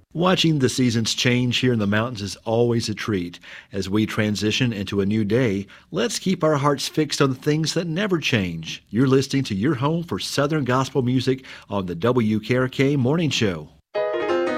Watching the seasons change here in the mountains is always a treat. As we transition into a new day, let's keep our hearts fixed on the things that never change. You're listening to your home for Southern gospel music on the WKRK Morning Show.